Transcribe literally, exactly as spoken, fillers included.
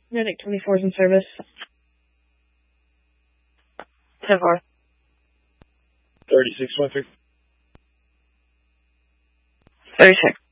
Medic twenty-four is in service. ten four. thirty-six one three. thirty-six.